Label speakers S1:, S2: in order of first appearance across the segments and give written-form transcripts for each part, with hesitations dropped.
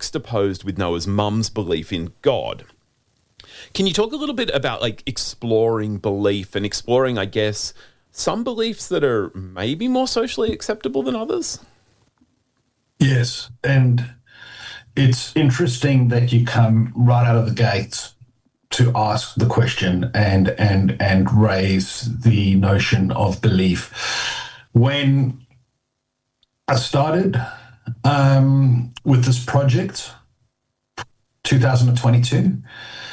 S1: juxtaposed with Noah's mum's belief in God. Can you talk a little bit about like exploring belief and exploring, I guess, some beliefs that are maybe more socially acceptable than others?
S2: Yes, and it's interesting that you come right out of the gates to ask the question and raise the notion of belief. When I started with this project, 2022,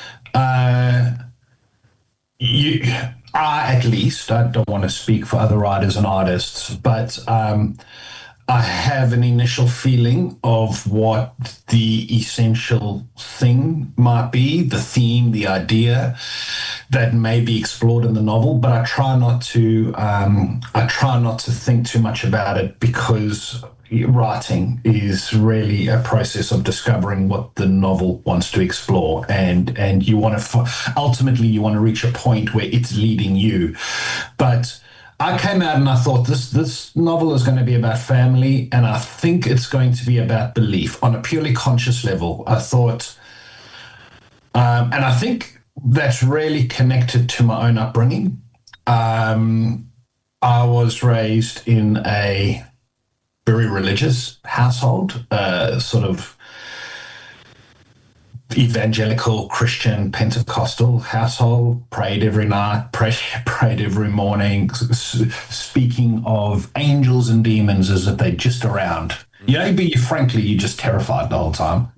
S2: at least, I don't want to speak for other writers and artists, but I have an initial feeling of what the essential thing might be, the theme, the idea that may be explored in the novel. But I try not to think too much about it, because writing is really a process of discovering what the novel wants to explore, and you want to ultimately you want to reach a point where it's leading you. But I came out and I thought this novel is going to be about family, and I think it's going to be about belief on a purely conscious level. I thought, and I think that's really connected to my own upbringing. I was raised in a very religious household, sort of evangelical Christian Pentecostal household. Prayed every night, prayed every morning, speaking of angels and demons as if they're just around. You know, but frankly, you're just terrified the whole time.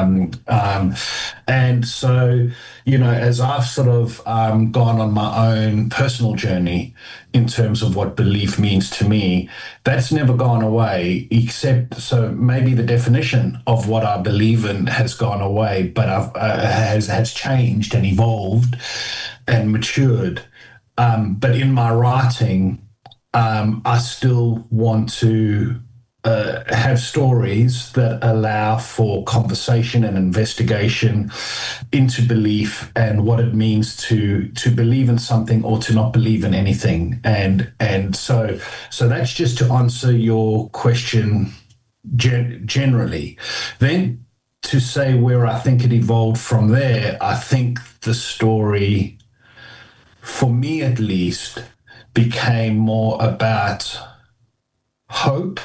S2: And so, you know, as I've sort of gone on my own personal journey in terms of what belief means to me, that's never gone away, except so maybe the definition of what I believe in has gone away, but has changed and evolved and matured. But in my writing, I still want to have stories that allow for conversation and investigation into belief and what it means to believe in something or to not believe in anything. And so that's just to answer your question generally. Then to say where I think it evolved from there, I think the story, for me at least, became more about hope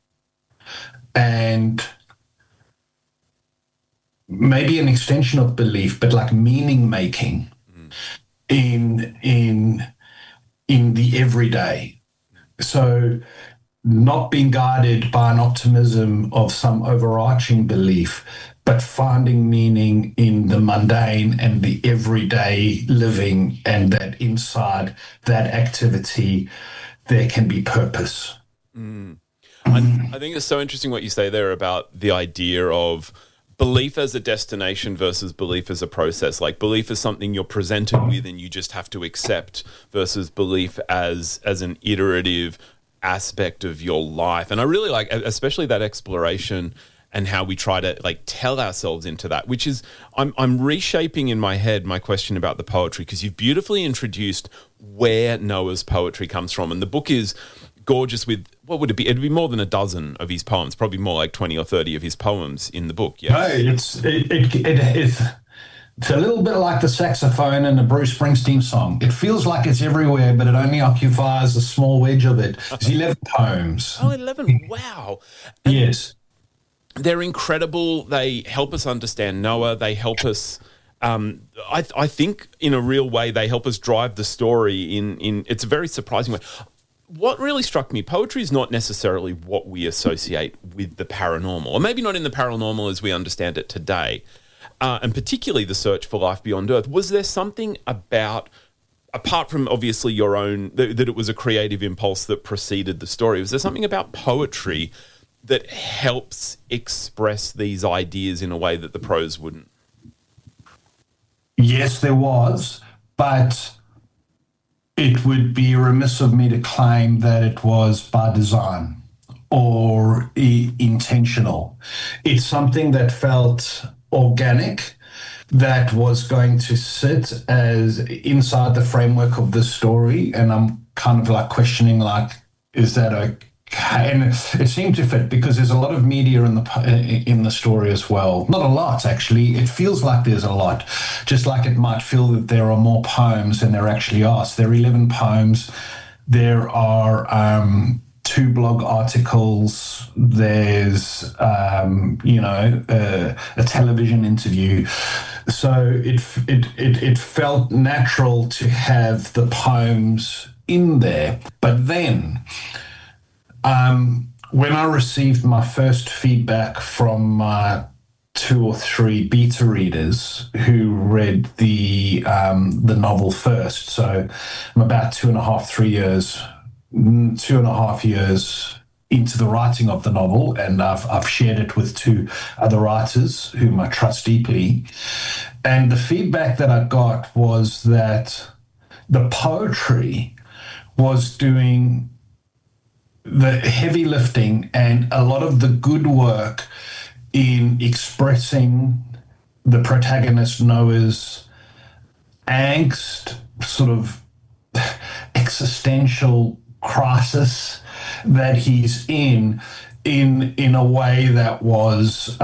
S2: and maybe an extension of belief, but like meaning making in the everyday. So not being guided by an optimism of some overarching belief, but finding meaning in the mundane and the everyday living, and that inside that activity there can be purpose.
S1: I think it's so interesting what you say there about the idea of belief as a destination versus belief as a process. Like belief is something you're presented with and you just have to accept, versus belief as an iterative aspect of your life. And I really like especially that exploration and how we try to like tell ourselves into that, which is I'm reshaping in my head my question about the poetry, because you've beautifully introduced where Noah's poetry comes from. And the book is gorgeous with, what would it be? It'd be more than a dozen of his poems, probably more like 20 or 30 of his poems in the book. Yeah.
S2: No, it's a little bit like the saxophone in a Bruce Springsteen song. It feels like it's everywhere, but it only occupies a small wedge of it. It's 11 poems.
S1: Oh, 11. Wow. And
S2: yes.
S1: They're incredible. They help us understand Noah. They help us, I think in a real way, they help us drive the story in it's a very surprising way. What really struck me, poetry is not necessarily what we associate with the paranormal, or maybe not in the paranormal as we understand it today, and particularly the search for life beyond Earth. Was there something about, apart from obviously your own, that it was a creative impulse that preceded the story, was there something about poetry that helps express these ideas in a way that the prose wouldn't?
S2: Yes, there was, but it would be remiss of me to claim that it was by design or intentional. It's something that felt organic, that was going to sit as inside the framework of the story. And I'm kind of like questioning, like, is that And it seemed to fit because there's a lot of media in the story as well. Not a lot, actually. It feels like there's a lot, just like it might feel that there are more poems than there actually are. So there are 11 poems. There are 2 blog articles. There's a television interview. So it felt natural to have the poems in there. But then, when I received my first feedback from my 2 or 3 beta readers who read the novel first, so I'm about 2.5 years into the writing of the novel, and I've shared it with 2 other writers whom I trust deeply. And the feedback that I got was that the poetry was doing the heavy lifting and a lot of the good work in expressing the protagonist Noah's angst, sort of existential crisis that he's in a way that was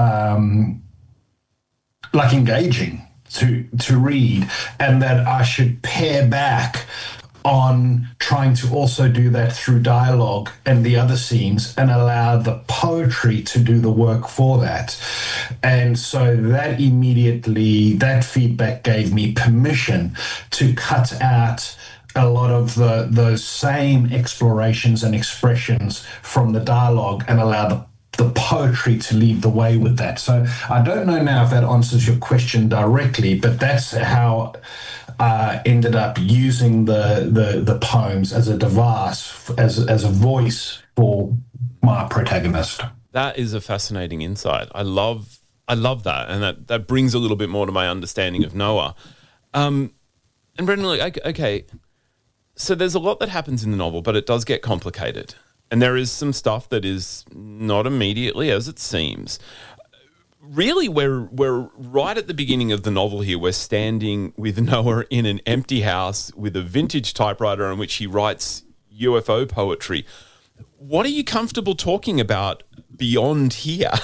S2: like engaging to read, and that I should pare back on trying to also do that through dialogue and the other scenes and allow the poetry to do the work for that. And so that feedback gave me permission to cut out a lot of those same explorations and expressions from the dialogue and allow the poetry to lead the way with that. So I don't know now if that answers your question directly, but that's how I ended up using the poems as a device, as a voice for my protagonist.
S1: That is a fascinating insight. I love that, and that brings a little bit more to my understanding of Noah. And Brendan, okay, so there's a lot that happens in the novel, but it does get complicated. And there is some stuff that is not immediately as it seems. Really, we're right at the beginning of the novel here. We're standing with Noah in an empty house with a vintage typewriter on which he writes UFO poetry. What are you comfortable talking about beyond here?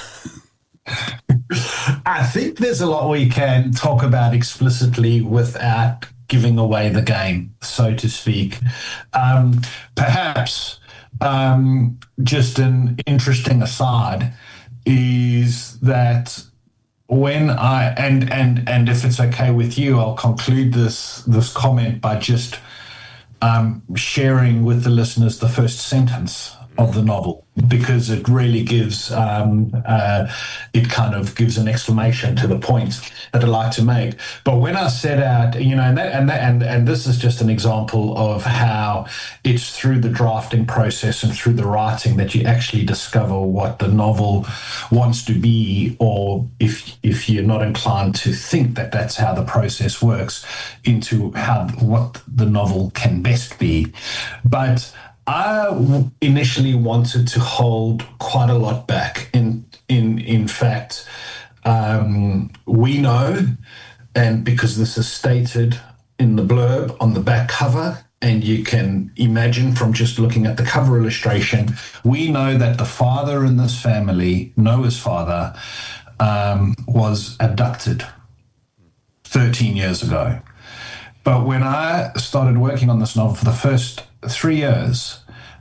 S2: I think there's a lot we can talk about explicitly without giving away the game, so to speak. Perhaps just an interesting aside is that when I and if it's okay with you, I'll conclude this comment by just sharing with the listeners the first sentence of the novel, because it really gives it kind of gives an exclamation to the point that I'd like to make. But when I set out, and this is just an example of how it's through the drafting process and through the writing that you actually discover what the novel wants to be, or if you're not inclined to think that that's how the process works, into what the novel can best be. But I initially wanted to hold quite a lot back. In fact, we know, and because this is stated in the blurb on the back cover, and you can imagine from just looking at the cover illustration, we know that the father in this family, Noah's father, was abducted 13 years ago. But when I started working on this novel for the first 3 years,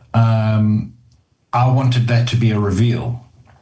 S2: I wanted that to be a reveal.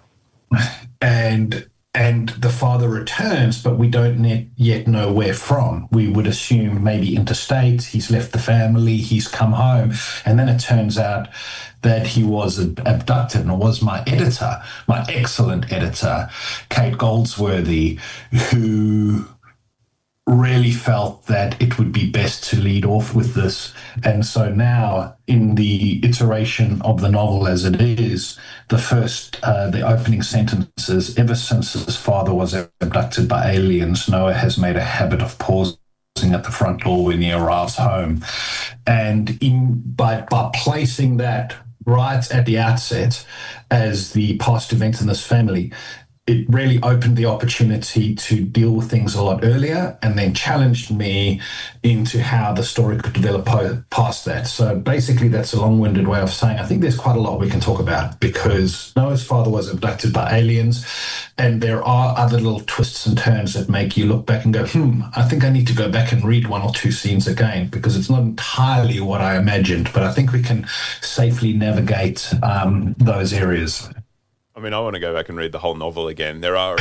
S2: And the father returns, but we don't yet know where from. We would assume maybe interstate, he's left the family, he's come home. And then it turns out that he was abducted, and it was my editor, my excellent editor, Kate Goldsworthy, who really felt that it would be best to lead off with this. And so now, in the iteration of the novel as it is, the opening sentences, ever since his father was abducted by aliens, Noah has made a habit of pausing at the front door when he arrives home. And by placing that right at the outset as the past event in this family, it really opened the opportunity to deal with things a lot earlier, and then challenged me into how the story could develop past that. So basically, that's a long-winded way of saying I think there's quite a lot we can talk about, because Noah's father was abducted by aliens, and there are other little twists and turns that make you look back and go, I think I need to go back and read one or two scenes again, because it's not entirely what I imagined, but I think we can safely navigate those areas.
S1: I mean, I want to go back and read the whole novel again. There are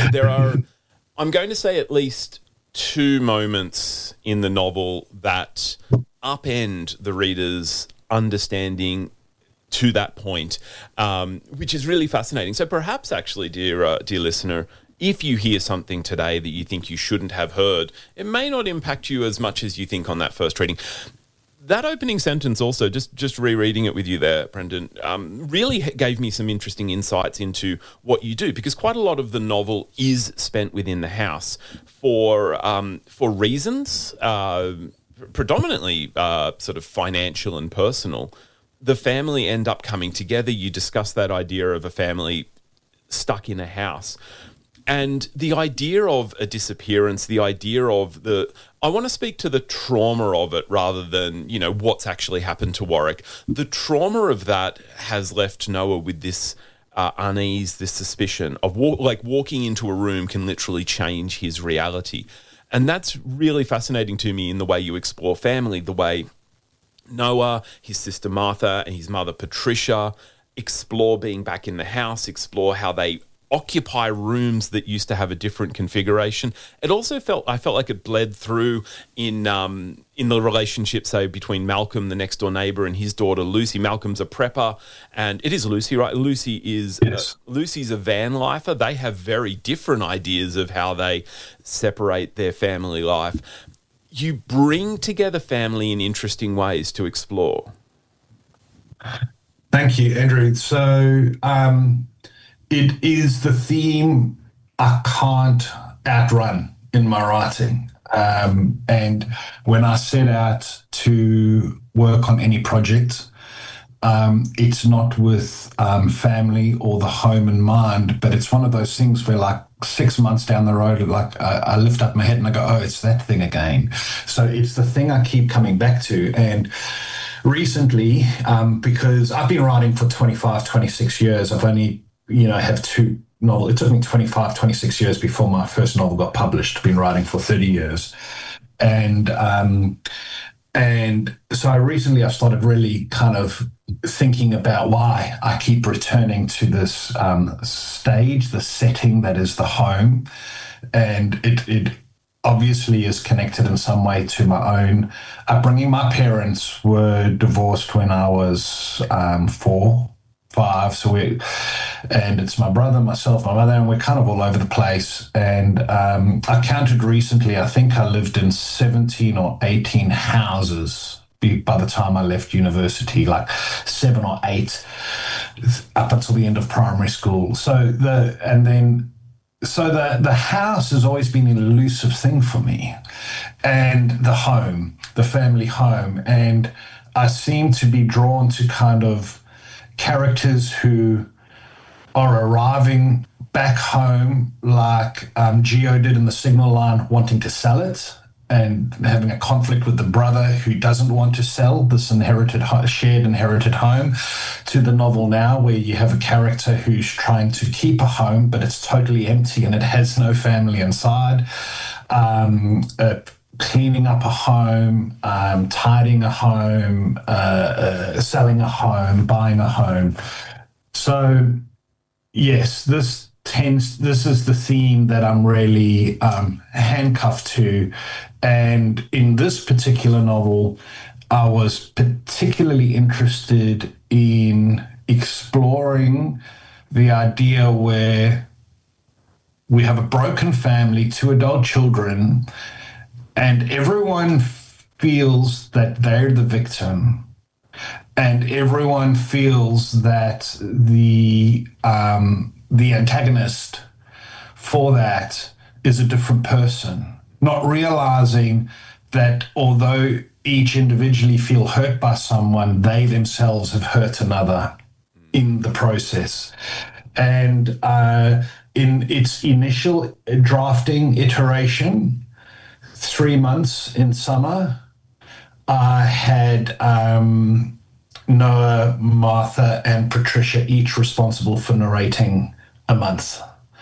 S1: I'm going to say at least two moments in the novel that upend the reader's understanding to that point, which is really fascinating. So perhaps actually, dear listener, if you hear something today that you think you shouldn't have heard, it may not impact you as much as you think on that first reading. That opening sentence also, just rereading it with you there, Brendan, really gave me some interesting insights into what you do, because quite a lot of the novel is spent within the house for reasons, predominantly sort of financial and personal. The family end up coming together. You discuss that idea of a family stuck in a house. And the idea of a disappearance, the idea of I want to speak to the trauma of it rather than, what's actually happened to Warwick. The trauma of that has left Noah with this unease, this suspicion of walking into a room can literally change his reality. And that's really fascinating to me in the way you explore family, the way Noah, his sister Martha, and his mother Patricia explore being back in the house, explore how they occupy rooms that used to have a different configuration. It also I felt like it bled through in the relationship, say, between Malcolm, the next door neighbor, and his daughter Lucy. Malcolm's a prepper, and it is Lucy, right? Lucy is Lucy's a van lifer. They have very different ideas of how they separate their family life. You bring together family in interesting ways to explore.
S2: Thank you, Andrew. So, it is the theme I can't outrun in my writing. And when I set out to work on any project, it's not with family or the home in mind, but it's one of those things where, like, 6 months down the road, I lift up my head and I go, oh, it's that thing again. So it's the thing I keep coming back to. And recently, because I've been writing for 25, 26 years, I've only have two novels. It took me 25, 26 years before my first novel got published. I've been writing for 30 years. And so I've started really kind of thinking about why I keep returning to this stage, the setting that is the home. And it obviously is connected in some way to my own upbringing. My parents were divorced when I was 4, 5, and it's my brother, myself, my mother, and we're kind of all over the place. And I counted recently, I think I lived in 17 or 18 houses by the time I left university, like 7 or 8 up until the end of primary school. So the house has always been an elusive thing for me, and the home, the family home. And I seem to be drawn to kind of characters who are arriving back home, like Geo did in The Signal Line, wanting to sell it and having a conflict with the brother who doesn't want to sell this shared inherited home, to the novel now where you have a character who's trying to keep a home, but it's totally empty and it has no family inside. Cleaning up a home, tidying a home, selling a home, buying a home. So, yes, this is the theme that I'm really handcuffed to. And in this particular novel, I was particularly interested in exploring the idea where we have a broken family, 2 adult children, and everyone feels that they're the victim, and everyone feels that the antagonist for that is a different person, not realizing that although each individually feel hurt by someone, they themselves have hurt another in the process. And in its initial drafting iteration, 3 months in summer, I had Noah, Martha, and Patricia each responsible for narrating a month.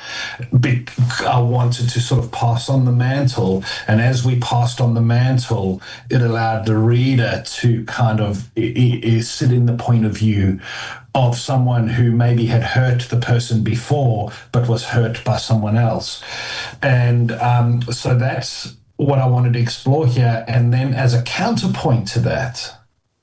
S2: I wanted to sort of pass on the mantle, and as we passed on the mantle, it allowed the reader to kind of sit in the point of view of someone who maybe had hurt the person before but was hurt by someone else. And so that's what I wanted to explore here. And then as a counterpoint to that,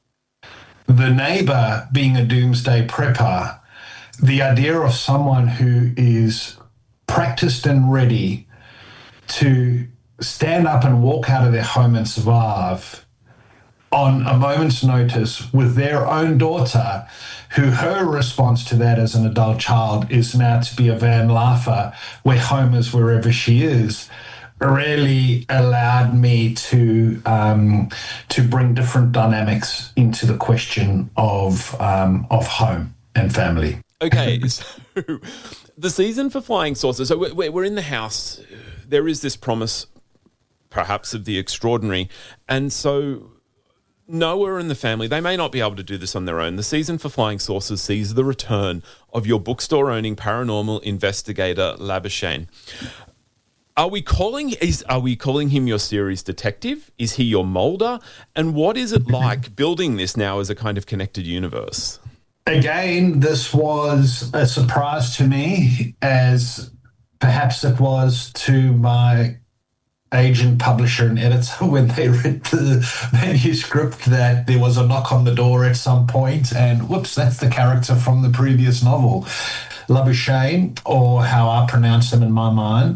S2: the neighbor being a doomsday prepper, the idea of someone who is practiced and ready to stand up and walk out of their home and survive on a moment's notice with their own daughter, who her response to that as an adult child is now to be a van laugher where home is wherever she is, really allowed me to bring different dynamics into the question of home and family.
S1: Okay, so the season for Flying Saucers, so we're in the house. There is this promise, perhaps, of the extraordinary. And so Noah and the family, they may not be able to do this on their own. The season for Flying Saucers sees the return of your bookstore-owning paranormal investigator, Labuschagne. Are we calling him your series detective? Is he your Mulder? And what is it like building this now as a kind of connected universe?
S2: Again, this was a surprise to me, as perhaps it was to my agent, publisher, and editor when they read the manuscript, that there was a knock on the door at some point, and whoops, that's the character from the previous novel. Labuschagne, or how I pronounce him in my mind,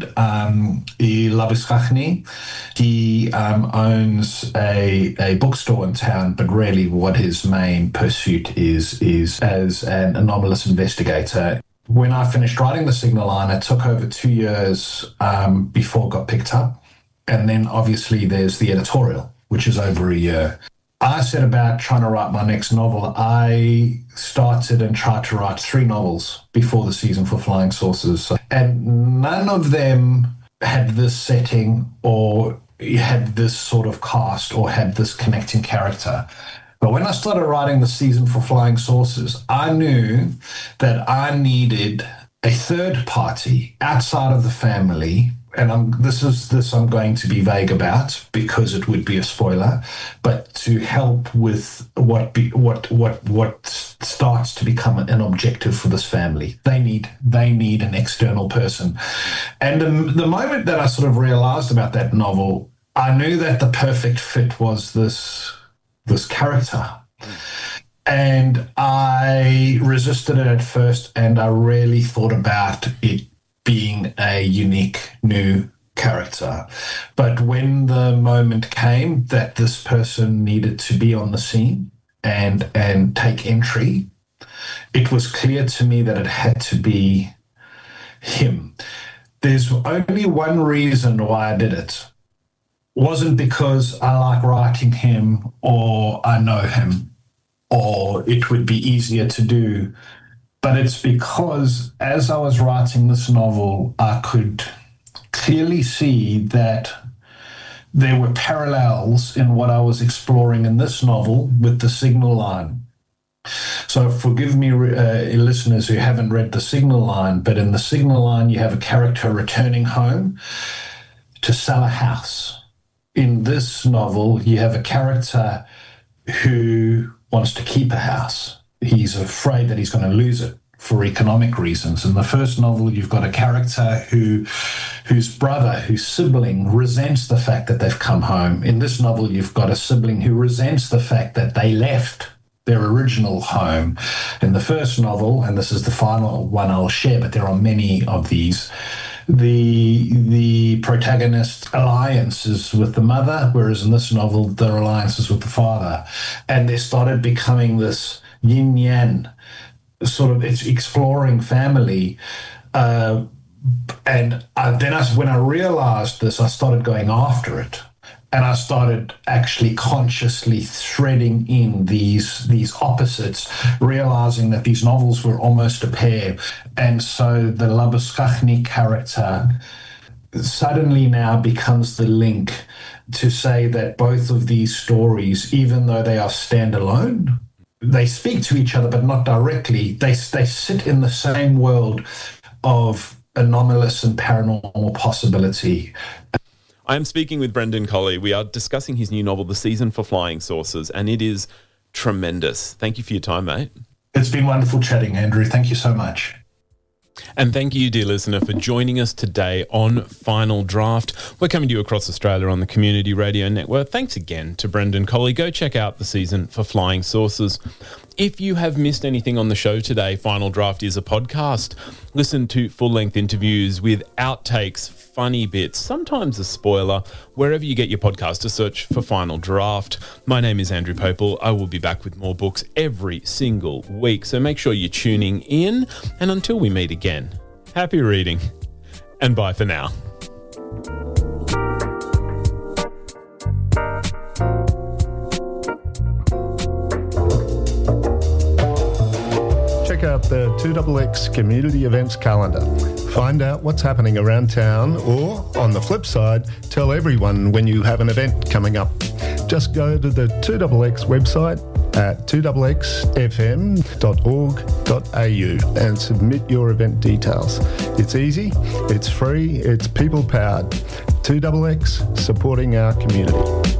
S2: Labuschagne. He owns a bookstore in town, but really what his main pursuit is as an anomalous investigator. When I finished writing The Signal Line, it took over 2 years before it got picked up. And then obviously there's the editorial, which is over a year. I set about trying to write my next novel. I started and tried to write 3 novels before the season for Flying Saucers, and none of them had this setting or had this sort of cast or had this connecting character. But when I started writing the season for Flying Saucers, I knew that I needed a third party outside of the family. And I'm going to be vague about because it would be a spoiler, but to help with what starts to become an objective for this family. They need an external person. And the moment that I sort of realized about that novel, I knew that the perfect fit was this character. And I resisted it at first, and I really thought about it being a unique new character. But when the moment came that this person needed to be on the scene and take entry, it was clear to me that it had to be him. There's only one reason why I did it. It wasn't because I like writing him or I know him or it would be easier to do. But it's because as I was writing this novel, I could clearly see that there were parallels in what I was exploring in this novel with The Signal Line. So forgive me, listeners who haven't read The Signal Line, but in The Signal Line, you have a character returning home to sell a house. In this novel, you have a character who wants to keep a house. He's afraid that he's going to lose it for economic reasons. In the first novel, you've got a character whose sibling resents the fact that they've come home. In this novel, you've got a sibling who resents the fact that they left their original home. In the first novel, and this is the final one I'll share, but there are many of these, the protagonist's alliance is with the mother, whereas in this novel, their alliance is with the father. And there started becoming this yin-yang, sort of it's exploring family. When I realized this, I started going after it. And I started actually consciously threading in these opposites, realizing that these novels were almost a pair. And so the Labuschagne character suddenly now becomes the link to say that both of these stories, even though they are standalone, they speak to each other, but not directly. They sit in the same world of anomalous and paranormal possibility.
S1: I am speaking with Brendan Colley. We are discussing his new novel, The Season for Flying Saucers, and it is tremendous. Thank you for your time, mate.
S2: It's been wonderful chatting, Andrew. Thank you so much.
S1: And thank you, dear listener, for joining us today on Final Draft. We're coming to you across Australia on the Community Radio Network. Thanks again to Brendan Colley. Go check out The Season for Flying Saucers. If you have missed anything on the show today, Final Draft is a podcast. Listen to full-length interviews with outtakes, funny bits, sometimes a spoiler, wherever you get your podcast, to search for Final Draft. My name is Andrew Popel. I will be back with more books every single week, so make sure you're tuning in. And until we meet again, happy reading, and bye for now.
S3: Check out the 2XX community events calendar. Find out what's happening around town, or, on the flip side, tell everyone when you have an event coming up. Just go to the 2XX website at 2xfm.org.au and submit your event details. It's easy, it's free, it's people-powered. 2XX, supporting our community.